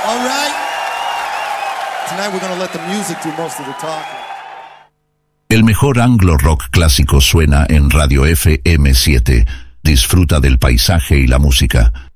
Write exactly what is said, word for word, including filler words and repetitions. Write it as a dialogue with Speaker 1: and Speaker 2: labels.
Speaker 1: All right. Tonight we're going to let the music do most of the talking.
Speaker 2: El mejor anglo rock clásico suena en Radio F M siete. Disfruta del paisaje y la música.